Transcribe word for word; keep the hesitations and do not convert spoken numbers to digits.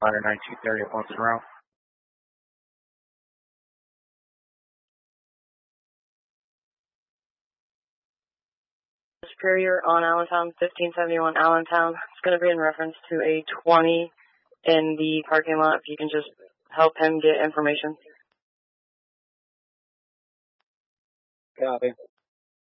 Ladder nine two thirty up on Monroe. Superior on Allentown, fifteen seventy-one Allentown. It's going to be in reference to a twenty in the parking lot. If you can just help him get information. Copy.